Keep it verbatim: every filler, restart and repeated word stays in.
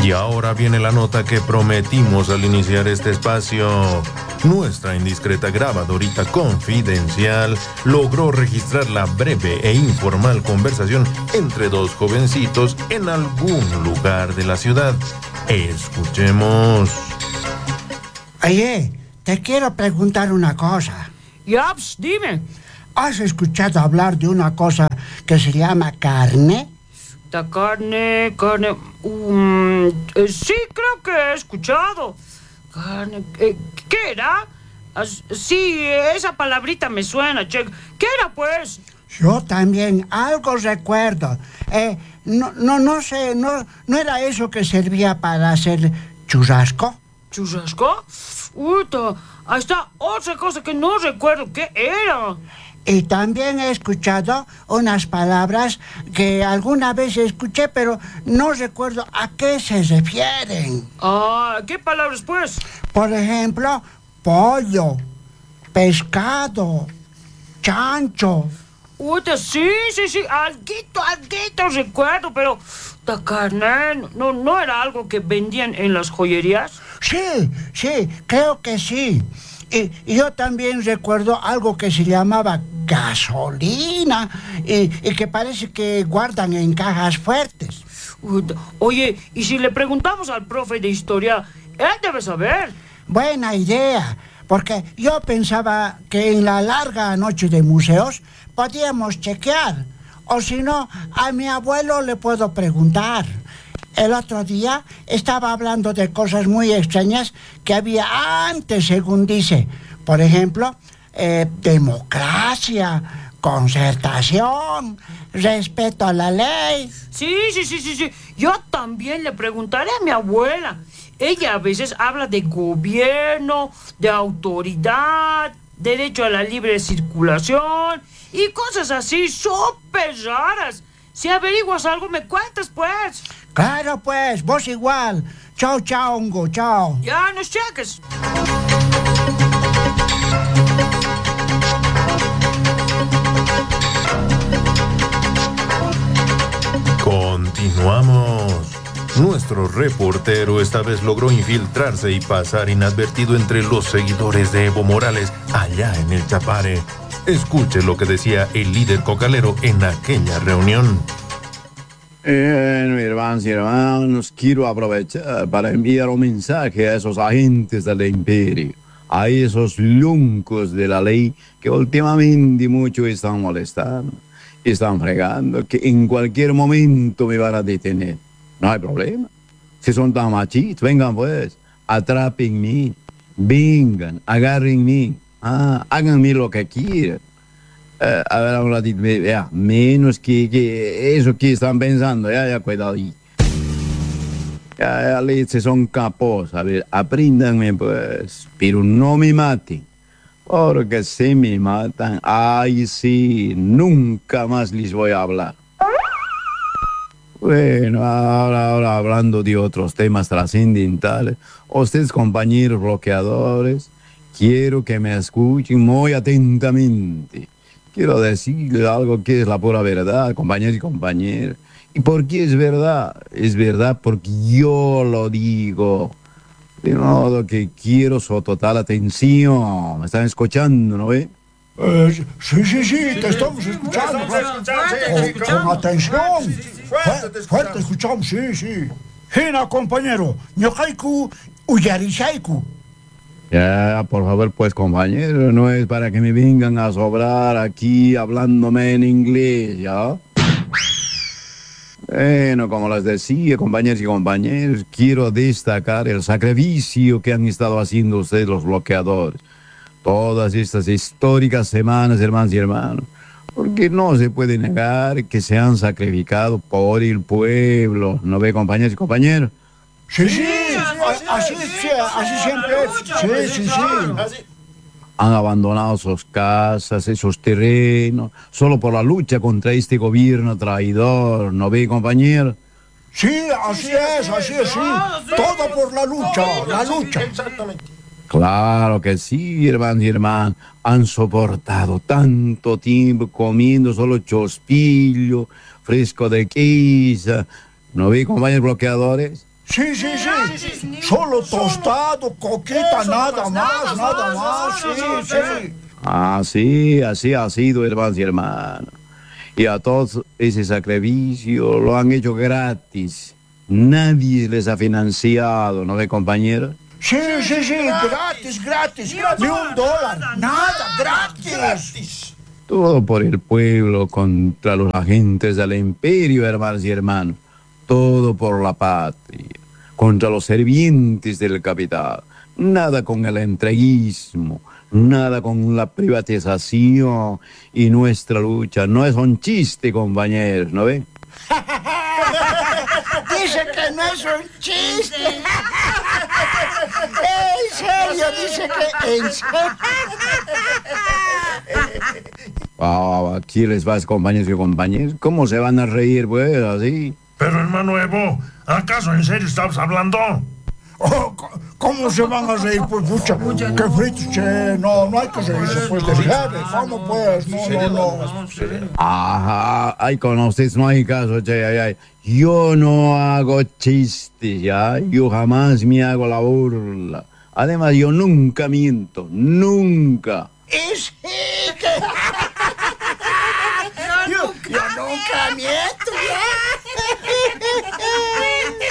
Y ahora viene la nota que prometimos al iniciar este espacio. Nuestra indiscreta grabadorita confidencial logró registrar la breve e informal conversación entre dos jovencitos en algún lugar de la ciudad. Escuchemos. Oye, te quiero preguntar una cosa. Ya, pues, dime. ¿Has escuchado hablar de una cosa que se llama carne? La carne, carne... Um, eh, sí, creo que he escuchado. Carne... Eh, ¿Qué era? As, sí, esa palabrita me suena, che. ¿Qué era, pues? Yo también algo recuerdo. Eh, no, no, no sé, no, ¿no era eso que servía para hacer churrasco? ¿Churrasco? Uy, ahí está otra cosa que no recuerdo. ¿Qué era? Y también he escuchado unas palabras que alguna vez escuché, pero no recuerdo a qué se refieren. Ah, ¿qué palabras, pues? Por ejemplo, pollo, pescado, chancho. Uy, sí, sí, sí, alguito, alguito recuerdo, pero la carne no, no era algo que vendían en las joyerías. Sí, sí, creo que sí. Y, y yo también recuerdo algo que se llamaba gasolina y, y que parece que guardan en cajas fuertes. Oye, ¿y si le preguntamos al profe de historia? Él debe saber. Buena idea, porque yo pensaba que en la larga noche de museos podíamos chequear, o si no, a mi abuelo le puedo preguntar. El otro día estaba hablando de cosas muy extrañas que había antes, según dice. Por ejemplo, eh, democracia, concertación, respeto a la ley. Sí, sí, sí, sí, sí. Yo también le preguntaré a mi abuela. Ella a veces habla de gobierno, de autoridad, derecho a la libre circulación y cosas así súper raras. Si averiguas algo, me cuentas, pues. Claro, pues, vos igual. Chao, chao, hongo, chao. Ya nos cheques. Continuamos. Nuestro reportero esta vez logró infiltrarse y pasar inadvertido entre los seguidores de Evo Morales allá en el Chapare. Escuche lo que decía el líder cocalero en aquella reunión. Bueno, hermanos y hermanos, quiero aprovechar para enviar un mensaje a esos agentes del imperio, a esos luncos de la ley que últimamente mucho están molestando, están fregando, que en cualquier momento me van a detener. No hay problema. Si son tan machitos, vengan pues, atrápenme, vengan, agárrenme, ah, háganme lo que quieran. Uh, a ver, un ratito, ya, menos que, que eso que están pensando, ya, ya, cuidado ahí. Ya, ya, si son capos, a ver, apréndanme pues, pero no me maten, porque si me matan, ay sí, nunca más les voy a hablar. Bueno, ahora, ahora hablando de otros temas trascendentales, ustedes compañeros bloqueadores, quiero que me escuchen muy atentamente. Quiero decirle algo que es la pura verdad, compañeros y compañeras. ¿Y por qué es verdad? Es verdad porque yo lo digo. De modo que quiero su total atención. ¿Me están escuchando, no ve? Eh, sí, sí, sí, te estamos escuchando. Con, con atención. Fuerte, fuerte, escuchamos, sí, sí. Hina, compañero, ñohaiku, uyarishaiku. Ya, por favor, pues, compañero, no es para que me vengan a sobrar aquí hablándome en inglés, ¿ya? Bueno, como les decía, compañeros y compañeros, quiero destacar el sacrificio que han estado haciendo ustedes los bloqueadores. Todas estas históricas semanas, hermanos y hermanos, porque no se puede negar que se han sacrificado por el pueblo, ¿no ve, compañeros y compañeros? Sí, sí, así, así, así siempre. Sí, sí, sí. Han abandonado sus casas, esos terrenos, solo por la lucha contra este gobierno traidor, ¿no ve, compañero? Sí, así es, así es, sí. Todo por la lucha, la lucha. Exactamente. Claro que sí, hermanos y hermanas. Han soportado tanto tiempo comiendo solo chospillo, fresco de quisa. ¿No ve, compañeros bloqueadores? Sí, sí, sí. Solo tostado, coquita, nada más, nada más. Sí, sí. Así, así ha sido, hermanos y hermanas. Y a todos ese sacrificio lo han hecho gratis. Nadie les ha financiado, ¿no ve, compañero? Sí, sí, sí, gratis, gratis. Ni un dólar, nada, gratis. Todo por el pueblo contra los agentes del imperio, hermanos y hermanos. Todo por la patria, contra los servientes del capital. Nada con el entreguismo, nada con la privatización, y nuestra lucha no es un chiste, compañeros, ¿no ven? Dice que no es un chiste. En serio, dice que en serio. Ah, aquí les vas, compañeros y compañeras. ¿Cómo se van a reír, pues, así? Pero, hermano Evo, ¿acaso en serio estabas hablando? Oh, ¿cómo se van a reír? Pues, pucha, qué fritos, che. No, no hay que reírse, pues, de reales. ¿Cómo, pues? No, no, no. Ajá, ay, con ustedes no hay caso, che, ay, ay. Yo no hago chistes, ya. Yo jamás me hago la burla. Además, yo nunca miento, nunca. Y sí que... yo, yo nunca miento, ya.